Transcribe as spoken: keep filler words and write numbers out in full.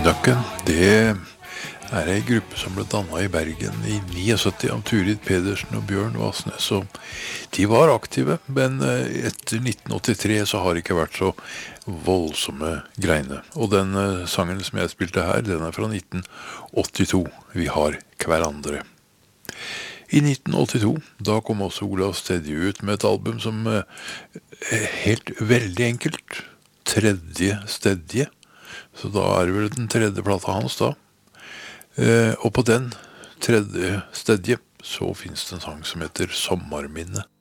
Ducken, det er en gruppe som ble dannet i Bergen i syttini av Turid Pedersen og Bjørn Vassnes, og de var aktive, men etter nitten åttitre så har det ikke vært så voldsomme greiene. Og den sangen som jeg spilte her, den er fra nitten åttito. Vi har hverandre. I nitten åttito, da kom også Olav Stedje ut med et album som er helt veldig enkelt. Tredje Stedje. Så da er det vel den tredje plata hans da. Eh, og på den tredje Stedje så finnes det en sang som heter Sommarminne.